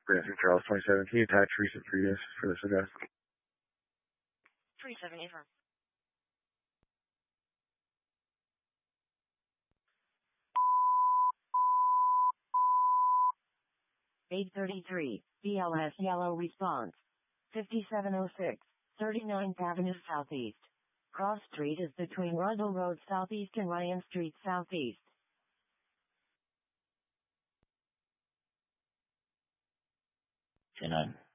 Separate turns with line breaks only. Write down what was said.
Grand St. Charles 27. Can you attach recent previous for this address?
27 affirm.
(8:33) BLS yellow response. 5706, 39th Avenue Southeast. Cross Street is between Russell Road Southeast and Ryan Street Southeast.
10-9.